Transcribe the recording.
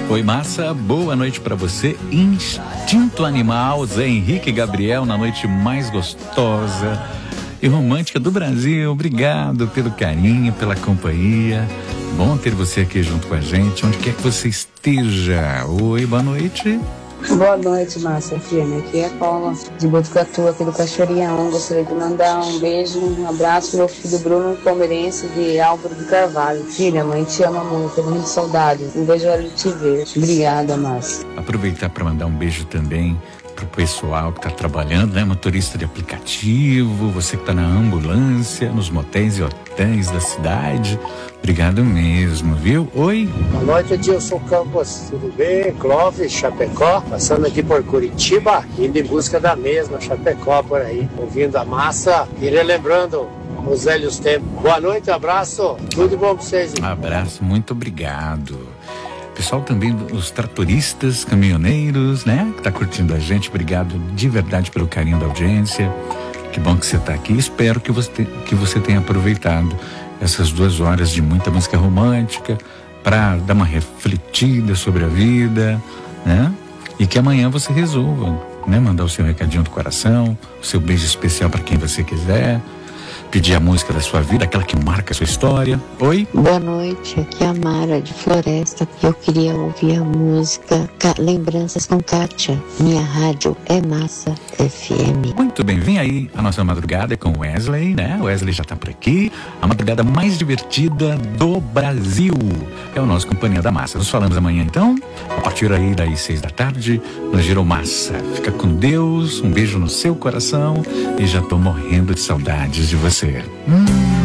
Oi, massa, boa noite pra você. Instinto Animal, Zé Henrique e Gabriel, na noite mais gostosa e romântica do Brasil. Obrigado pelo carinho, pela companhia. Bom ter você aqui junto com a gente, onde quer que você esteja. Oi, boa noite. Boa noite, Márcia FM. Aqui é a Paula, de Botucatu, aqui do Cachoeirinho. Gostaria de mandar um beijo, um abraço pro meu filho Bruno, palmeirense de Álvaro do Carvalho. Filha, mãe, te ama muito, tenho muita saudade. Um beijo, hora de te ver. Obrigada, Márcia. Aproveitar para mandar um beijo também pro pessoal que está trabalhando, né? Motorista de aplicativo, você que está na ambulância, nos motéis e hotéis da cidade. Obrigado mesmo, viu? Oi. Boa noite, Edilson Campos. Tudo bem? Clóvis, Chapecó. Passando aqui por Curitiba, indo em busca da mesma Chapecó por aí. Ouvindo a massa e relembrando os velhos tempos. Boa noite, abraço. Tudo de bom pra vocês. Um abraço, muito obrigado. Pessoal também, os tratoristas, caminhoneiros, né? Que tá curtindo a gente. Obrigado de verdade pelo carinho da audiência. Que bom que você tá aqui. Espero que você tenha aproveitado essas 2 horas de muita música romântica para dar uma refletida sobre a vida, né? E que amanhã você resolva, né? Mandar o seu recadinho do coração, o seu beijo especial para quem você quiser. Pedir a música da sua vida, aquela que marca a sua história. Oi? Boa noite, aqui é a Mara de Floresta. Eu queria ouvir a música Lembranças com Kátia. Minha rádio é Massa FM. Muito bem, vem aí a nossa madrugada com o Wesley, né? O Wesley já tá por aqui. A madrugada mais divertida do Brasil. É o nosso Companhia da Massa. Nos falamos amanhã então, a partir aí das 6 da tarde, no Giro Massa. Fica com Deus, um beijo no seu coração e já tô morrendo de saudades de você.